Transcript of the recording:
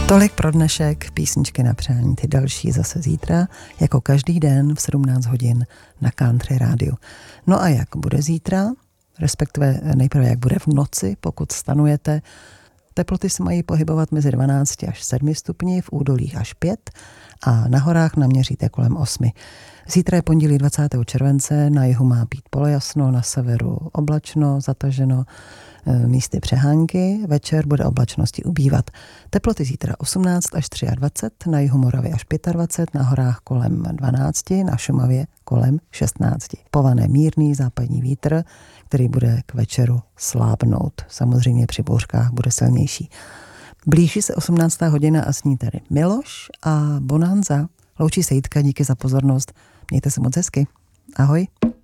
Tolik pro dnešek, písničky na přání, ty další zase zítra, jako každý den v 17 hodin na Country rádiu. No a jak bude zítra, respektive nejprve jak bude v noci, pokud stanujete. Teploty se mají pohybovat mezi 12 až 7 stupni, v údolích až 5 a na horách naměříte kolem 8. Zítra je pondělí 20. července, na jihu má být polojasno, na severu oblačno, zataženo, místy přehánky, večer bude oblačnosti ubývat. Teploty zítra 18 až 23, na jihu Moravy až 25, na horách kolem 12, na Šumavě kolem 16. Pované mírný západní vítr, který bude k večeru slábnout. Samozřejmě při bouřkách bude silnější. Blíží se 18. hodina a s ní tady Miloš a Bonanza. Loučí se Jitka, díky za pozornost. Mějte se moc hezky. Ahoj.